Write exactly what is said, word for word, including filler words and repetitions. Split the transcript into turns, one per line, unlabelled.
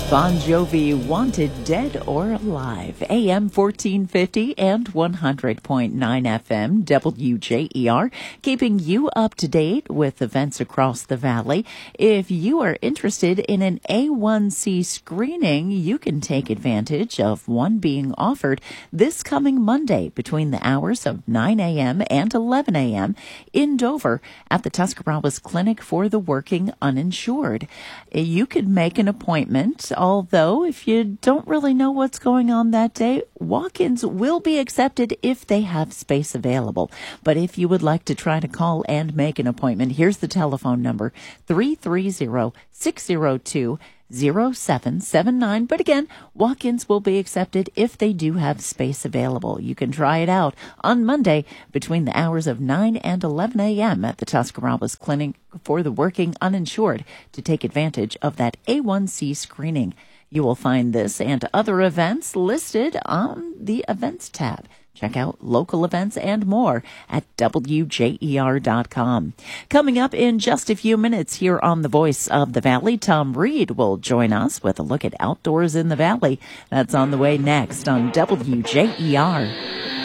Bon Jovi, Wanted Dead or Alive, A M fourteen fifty and one hundred point nine F M, W J E R, keeping you up to date with events across the valley. If you are interested in an A one C screening, you can take advantage of one being offered this coming Monday between the hours of nine a.m. and eleven a.m. in Dover at the Tuscarawas Clinic for the Working Uninsured. You can make an appointment, although if you don't really know what's going on that day, walk-ins will be accepted if they have space available. But if you would like to try to call and make an appointment, here's the telephone number, three three zero, six zero two, zero seven seven nine. But again, walk-ins will be accepted if they do have space available. You can try it out on Monday between the hours of nine and eleven a.m. at the Tuscarawas Clinic for the Working Uninsured to take advantage of that A one C screening. You will find this and other events listed on the Events tab. Check out local events and more at W J E R dot com. Coming up in just a few minutes here on The Voice of the Valley, Tom Reed will join us with a look at outdoors in the valley. That's on the way next on W J E R.